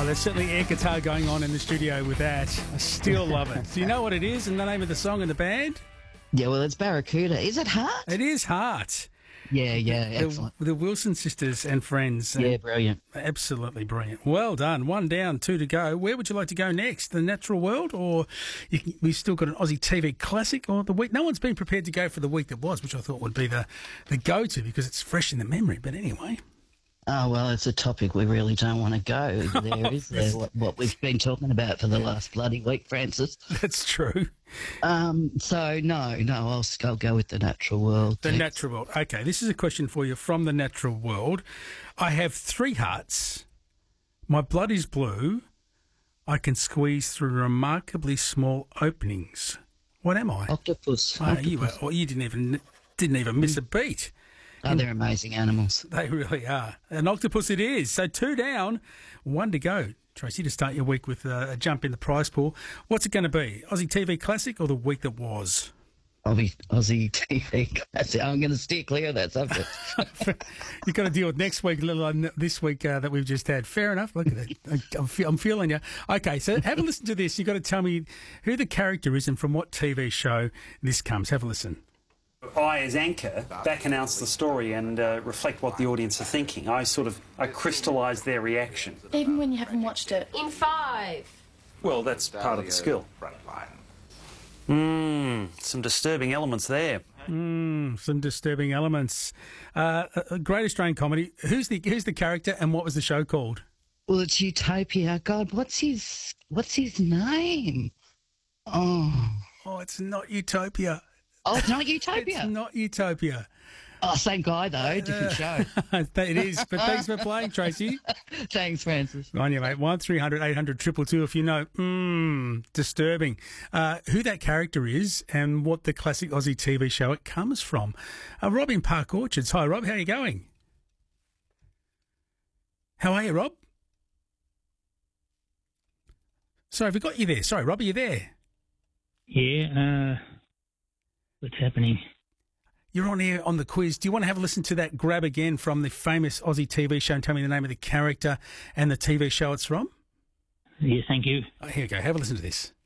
there's certainly air guitar going on in the studio with that. I still love it. Do you know what it is and the name of the song and the band? Yeah, well, it's Barracuda. Is it Heart? It is Heart. Yeah, excellent. The Wilson sisters and friends. Yeah, brilliant. Absolutely brilliant. Well done. 1 down, 2 to go. Where would you like to go next? The Natural World, or we've still got an Aussie TV classic, or the week? No one's been prepared to go for the week that was, which I thought would be the go-to because it's fresh in the memory. But anyway. Oh, well, it's a topic we really don't want to go there, is there? What we've been talking about for the last bloody week, Francis. That's true. So, no, I'll go with the Natural World. The Natural World. Okay, this is a question for you from the Natural World. I have 3 hearts. My blood is blue. I can squeeze through remarkably small openings. What am I? Octopus. Oh, you didn't even miss a beat. Oh, they're amazing animals. They really are. An octopus it is. So 2 down, 1 to go. Tracy, to start your week with a jump in the prize pool. What's it going to be? Aussie TV Classic or the week that was? Aussie TV Classic. I'm going to steer clear of that subject. You've got to deal with next week, let alone this week that we've just had. Fair enough. Look at that. I'm feeling you. Okay, so have a listen to this. You've got to tell me who the character is and from what TV show this comes. Have a listen. I, as anchor, back announce the story and reflect what the audience are thinking. I crystallise their reaction. Even when you haven't watched it. In 5. Well, that's part of the skill. Some disturbing elements there. Some disturbing elements. A great Australian comedy. Who's the character and what was the show called? Well, it's Utopia. God, what's his name? Oh, it's not Utopia. Oh, it's not Utopia. It's not Utopia. Oh, same guy though, different show. It is. But thanks for playing, Tracy. Thanks, Francis. On you, mate. 1300 800 222 if you know. Disturbing. Who that character is and what the classic Aussie TV show it comes from. Rob in Park Orchards. Hi, Rob. How are you going? How are you, Rob? Sorry, have we got you there? Sorry, Rob, are you there? Yeah, what's happening? You're on here on the quiz. Do you want to have a listen to that grab again from the famous Aussie TV show and tell me the name of the character and the TV show it's from? Yeah, thank you. Here we go. Have a listen to this.